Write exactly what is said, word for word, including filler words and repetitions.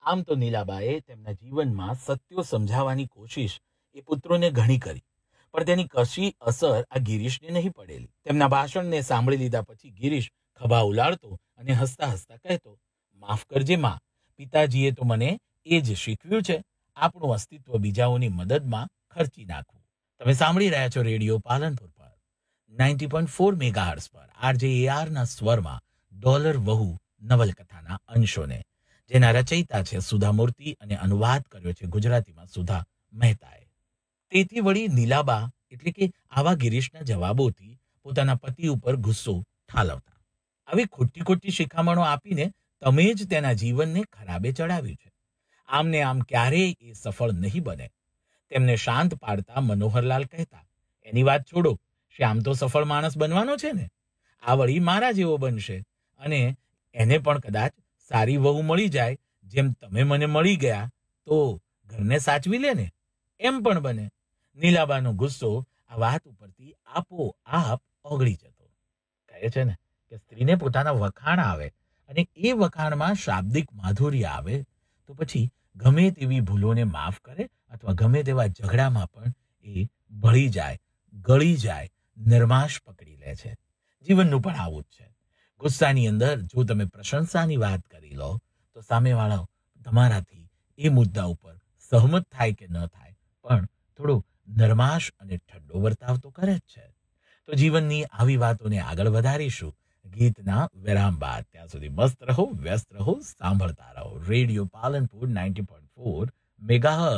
આમ તો નીલાબાએ તેમના જીવનમાં સત્યો સમજાવવાની કોશિશ એ પુત્રોને ઘણી કરી, પણ તેની કશી અસર આ ગિરીશને નહીં પડેલી. તેમના ભાષણને સાંભળી લીધા પછી ગિરીશ ખભા ઉલાળતો અને હસતા હસતા કહેતો, માફ કરજે માં, પિતાજીએ તો મને એ જ શીખવ્યું છે, આપણું અસ્તિત્વ બીજાઓની મદદમાં ખર્ચી નાખવું. તમે સાંભળી રહ્યા છો રેડિયો પાલનપુર પર નાઇન્ટી પોઈન્ટ ફોર મેગાહર્ટ્ઝ પર આરજે એઆરના સ્વરમાં ડોલર વહુ નવલકથાના અંશોને, જેના રચયિતા છે સુધા મૂર્તિ અને અનુવાદ કર્યો છે ગુજરાતીમાં સુધા મહેતાએ. તેથી વળી નીલાબા એટલે કે આવા ગિરીશના જવાબોથી પોતાના પતિ ઉપર ગુસ્સો ઠાલવતા. આવી ખોટી ખોટી શિખામણો આપીને તમે જ તેના જીવનને ખરાબે ચડાવ્યું છે. આમને આમ ક્યારેય એ સફળ નહીં બને. તેમને શાંત પાડતા મનોહરલાલ કહેતા, એની વાત છોડો, શ્યામ તો સફળ માણસ બનવાનો છે ને, આ વળી મારા જેવો બનશે અને એને પણ કદાચ સારી વહુ મળી જાય, જેમ તમે મને મળી ગયા, તો ઘરને સાચવી લે ને, એમ પણ બને. નીલાબાનો ગુસ્સો આ વાત ઉપરથી આપોઆપ ઓગળી જતો. કહે છે ને કે સ્ત્રીને પોતાના વખાણ આવે અને એ વખાણમાં શાબ્દિક માધુર્ય આવે તો પછી ગમે તેવી ભૂલોને માફ કરે અથવા ગમે તેવા ઝઘડામાં પણ એ ભળી જાય, ગળી જાય, નિર્માશ પકડી લે છે. જીવનનું પણ આવું જ છે. ગુસ્સાની અંદર જો તમે પ્રશંસાની વાત કરી લો તો સામેવાળો તમારાથી એ મુદ્દા ઉપર સહમત થાય કે ન થાય, પણ થોડો નરમાશ અને ઠંડો વર્તાવ તો કરે જ છે. તો જીવનની આવી વાતોને આગળ વધારીશું ગીતના વિરામ બાદ. ત્યાં સુધી મસ્ત રહો, વ્યસ્ત રહો, સાંભળતા રહો radio Palanpur ninety point four megahertz.